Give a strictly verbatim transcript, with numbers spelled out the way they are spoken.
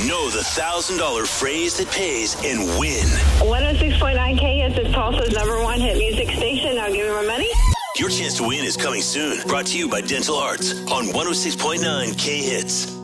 Know the one thousand dollars phrase that pays and win. one oh six point nine K Hits is Tulsa's number one hit music station. I'll give you my money. Your chance to win is coming soon. Brought to you by Dental Arts on one oh six point nine K Hits.